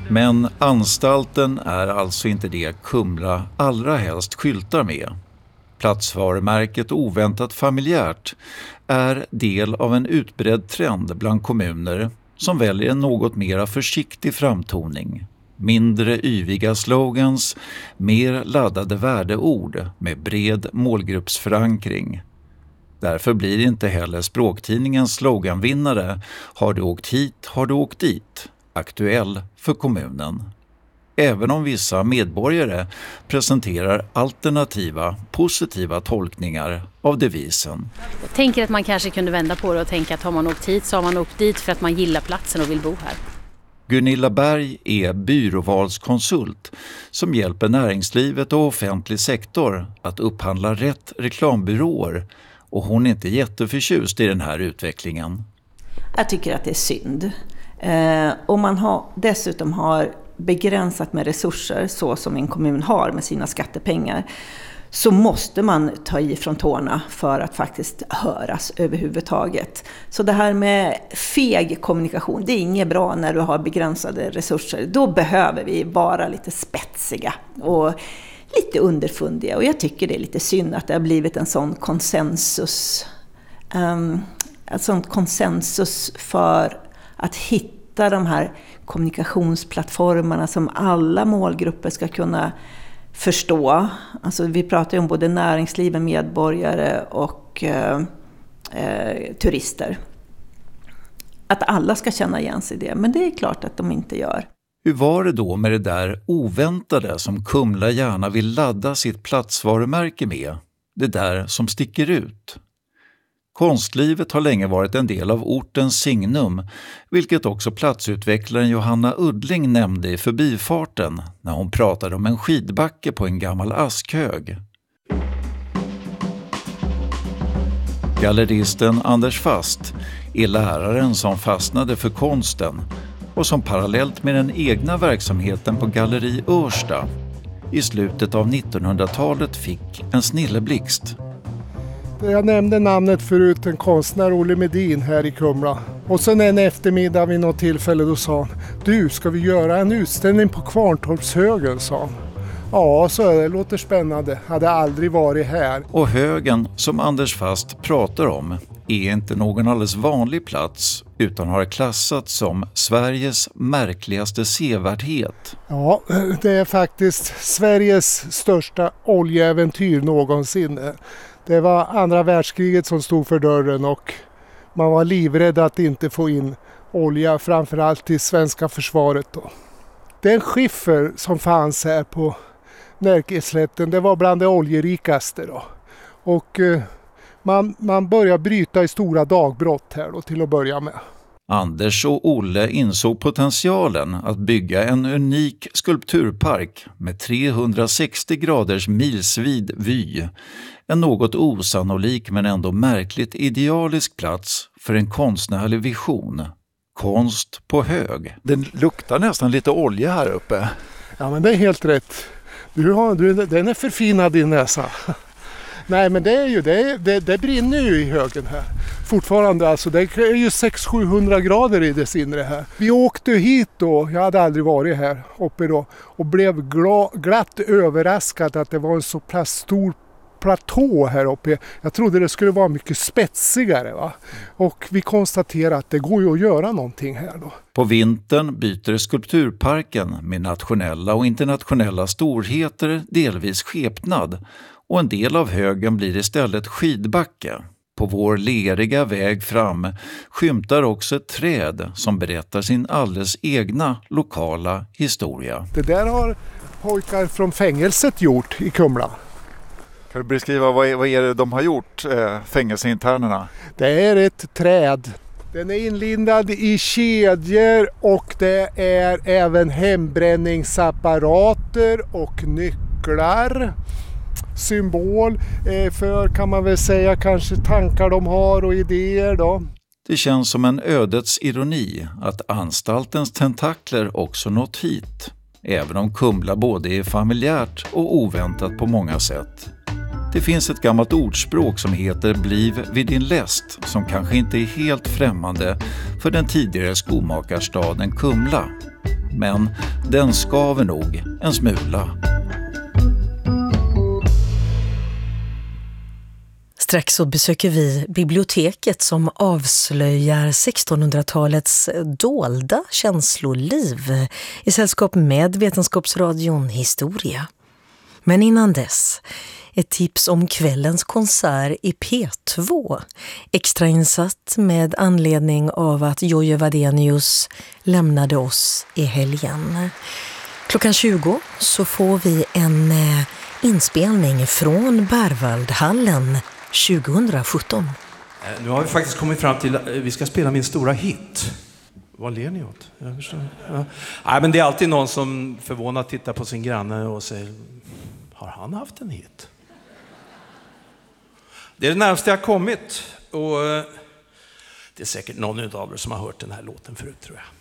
Men anstalten är alltså inte det Kumla allra helst skyltar med. Platsvarumärket oväntat familjärt är del av en utbredd trend bland kommuner som väljer en något mera försiktig framtoning. Mindre yviga slogans, mer laddade värdeord med bred målgruppsförankring. Därför blir inte heller språktidningens sloganvinnare "Har du åkt hit, har du åkt dit" aktuell för kommunen. Även om vissa medborgare presenterar alternativa, positiva tolkningar av devisen. Jag tänker att man kanske kunde vända på det och tänka att har man åkt hit så har man åkt dit för att man gillar platsen och vill bo här. Gunilla Berg är byråvalskonsult som hjälper näringslivet och offentlig sektor att upphandla rätt reklambyråer, och hon är inte jätteförtjust i den här utvecklingen. Jag tycker att det är synd. Om man dessutom har begränsat med resurser så som en kommun har med sina skattepengar, så måste man ta i från tårna för att faktiskt höras överhuvudtaget. Så det här med feg kommunikation, det är inget bra när du har begränsade resurser. Då behöver vi vara lite spetsiga och lite underfundiga. Och jag tycker det är lite synd att det har blivit en sån konsensus. En sån konsensus för att hitta de här kommunikationsplattformarna som alla målgrupper ska kunna förstå. Alltså vi pratar ju om både näringsliv, medborgare och turister. Att alla ska känna igen sig i det, men det är klart att de inte gör. Hur var det då med det där oväntade som Kumla gärna vill ladda sitt platsvarumärke med? Det där som sticker ut. Konstlivet har länge varit en del av ortens signum, vilket också platsutvecklaren Johanna Uddling nämnde i förbifarten när hon pratade om en skidbacke på en gammal askhög. Galleristen Anders Fast är läraren som fastnade för konsten och som parallellt med den egna verksamheten på Galleri Örsta i slutet av 1900-talet fick en snilleblixt. Jag nämnde namnet förut, en konstnär, Olle Medin, här i Kumla. Och sen en eftermiddag vid något tillfälle då sa han: "Du, ska vi göra en utställning på Kvarntorpshögen?" sa han. Ja, så det låter spännande. Hade aldrig varit här. Och högen som Anders Fast pratar om är inte någon alldeles vanlig plats utan har klassats som Sveriges märkligaste sevärdhet. Ja, det är faktiskt Sveriges största oljeäventyr någonsin. Det var andra världskriget som stod för dörren och man var livrädd att inte få in olja, framförallt till svenska försvaret då. Den skiffer som fanns här på Närkeslätten, det var bland det oljerikaste då. Och man började bryta i stora dagbrott här då till att börja med. Anders och Olle insåg potentialen att bygga en unik skulpturpark med 360 graders milsvid vy. En något osannolik men ändå märkligt idealisk plats för en konstnärlig vision. Konst på hög. Den luktar nästan lite olja här uppe. Ja, men det är helt rätt. Den är förfinad i näsa. Nej, men det brinner ju i högen här. Fortfarande alltså, det är ju 600-700 grader i dess inre här. Vi åkte hit då, jag hade aldrig varit här uppe då, och blev glatt överraskad att det var en så pass stor platå här uppe. Jag trodde det skulle vara mycket spetsigare, va? Och vi konstaterade att det går ju att göra någonting här då. På vintern byter skulpturparken med nationella och internationella storheter delvis skepnad och en del av högen blir istället skidbacke. På vår leriga väg fram skymtar också ett träd som berättar sin alldeles egna lokala historia. Det där har pojkar från fängelset gjort i Kumla. Kan du beskriva vad är det de har gjort, fängelseinternerna? Det är ett träd. Den är inlindad i kedjor och det är även hembränningsapparater och nycklar. Symbol för, kan man väl säga, kanske tankar de har och idéer då. Det känns som en ödets ironi att anstaltens tentakler också nått hit. Även om Kumla både är familjärt och oväntat på många sätt. Det finns ett gammalt ordspråk som heter "bliv vid din läst" som kanske inte är helt främmande för den tidigare skomakarstaden Kumla. men den skaver nog en smula. Strax så besöker vi biblioteket som avslöjar 1600-talets dolda känsloliv i sällskap med Vetenskapsradion Historia. Men innan dess, ett tips om kvällens konsert i P2, extrainsatt med anledning av att Jojje Wadenius lämnade oss i helgen. Klockan 20 så får vi en inspelning från Berwaldhallen 2017. Nu har vi faktiskt kommit fram till att vi ska spela min stora hit. Vad ler ni åt? Jag förstår. Ja. Nej, men det är alltid någon som förvånat tittar på sin granne och säger: har han haft en hit? Det är det närmaste jag har kommit, och det är säkert någon av er som har hört den här låten förut, tror jag.